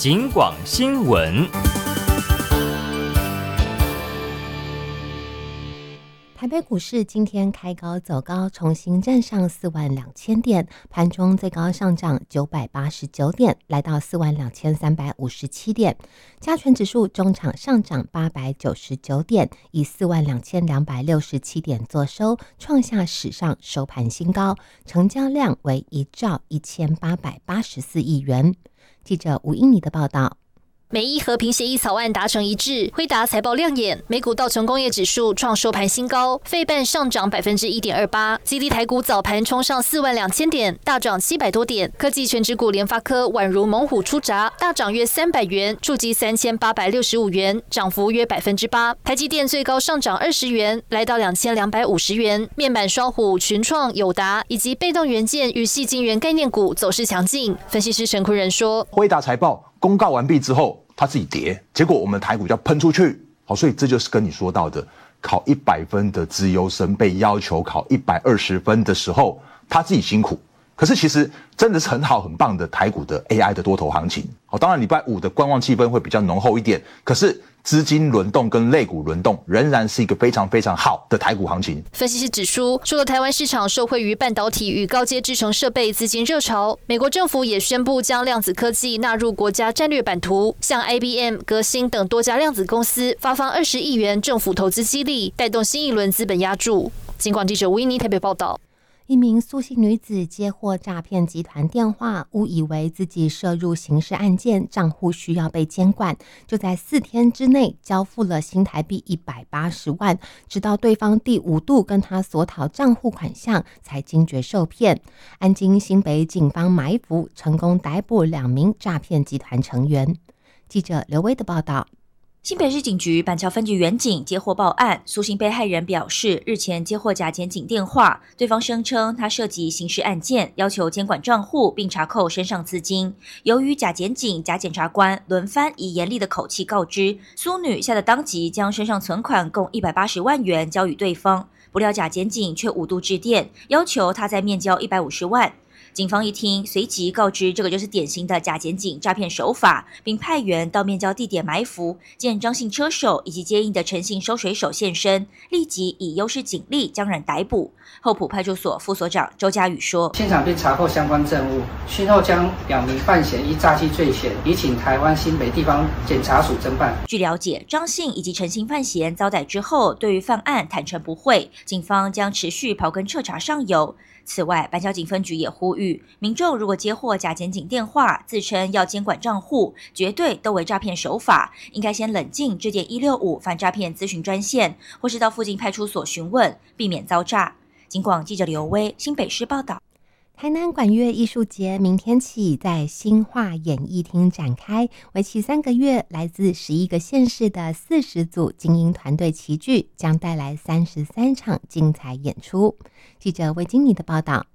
警广新闻。 台北股市今天开高走高，重新站上42000点，盘中最高上涨989点，来到42357点。加权指数中场上涨899点，以42267点作收，创下史上收盘新高，成交量为1兆1884亿元。记者吴英妮的报道。 美伊和平协议草案达成一致，辉达财报亮眼，美股道琼工业指数创收盘新高，费半上涨1.28%，基地台股早盘冲上42000点，大涨700多点。科技全指股联发科宛如猛虎出闸，大涨约300元，触及3865元，涨幅约8%。台积电最高上涨20元，来到2250元。面板双虎、群创、友达以及被动元件与矽晶圆概念股走势强劲。分析师陈坤仁说， 辉达财报公告完毕之后，它自己跌，结果我们台股就要喷出去，好，所以这就是跟你说到的，考100分的资优生被要求考120分的时候，他自己辛苦，可是其实真的是很好很棒的台股的 AI 的多头行情。好，当然礼拜五的观望气氛会比较浓厚一点，可是资金轮动跟类股轮动仍然是一个非常非常好的台股行情。 分析师指出，除了台湾市场受惠于半导体与高阶制程设备资金热潮，美国政府也宣布将量子科技纳入国家战略版图，向 IBM、革新等多家量子公司发放20亿元政府投资激励，带动新一轮资本押注。警广记者吴依妮台北报道。 一名苏姓女子接获诈骗集团电话，误以为自己涉入刑事案件，账户需要被监管，就在4天之内交付了新台币180万，直到对方第5度跟他索讨账户款项，才惊觉受骗。安经新北警方埋伏，成功逮捕2名诈骗集团成员。记者刘威的报道。 新北市警局板桥分局员警接获报案，苏姓被害人表示，日前接获假检警电话，对方声称他涉及刑事案件，要求监管账户并查扣身上资金。由于假检警、假检察官轮番以严厉的口气告知，苏女吓得当即将身上存款共180万元交予对方，不料假检警却5度致电，要求他再面交150万。警方一听，随即告知这个就是典型的假检警诈骗手法，并派员到面交地点埋伏，见张姓车手以及接应的陈姓收水手现身，立即以优势警力将人逮捕。后埔派出所副所长周家宇说， 现场并查扣相关证物，讯后将2名犯嫌依诈欺罪嫌移请台湾新北地方检察署侦办。 据了解，张姓以及陈姓犯嫌遭逮之后，对于犯案坦诚不讳，警方将持续刨根彻查上游。此外，板桥警分局也呼吁民众，如果接获假检警电话，自称要监管账户，绝对都为诈骗手法，应该先冷静致电165反诈骗咨询专线，或是到附近派出所询问，避免遭诈。警广记者刘威，新北市报道。 台南管乐艺术节明天起在新化演艺厅展开，为期3个月，来自11个县市的40组精英团队齐聚，将带来33场精彩演出。记者魏经理的报道。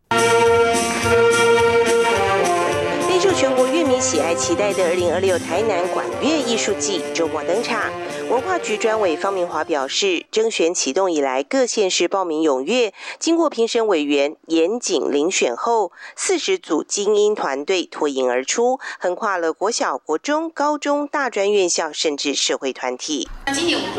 备受全国乐迷喜爱期待的2026台南管乐艺术季周末登场。文化局专委方明华表示，征选启动以来，各县市报名踊跃，经过评审委员严谨遴选后，40组精英团队脱颖而出，横跨了国小、国中、高中、大专院校，甚至社会团体。 今年我们